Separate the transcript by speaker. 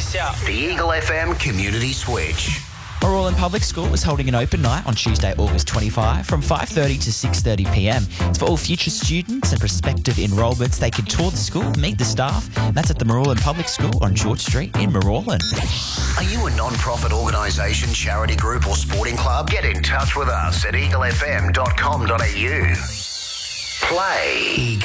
Speaker 1: this out.
Speaker 2: The Eagle FM Community Switch.
Speaker 3: Morawallan Public School is holding an open night on Tuesday, August 25 from 5:30 to 6:30pm. It's for all future students and prospective enrolments. They can tour the school, meet the staff. That's at the Morawallan Public School on George Street in Morawallan.
Speaker 2: Are you a non-profit organisation, charity group or sporting club? Get in touch with us at eaglefm.com.au. Play.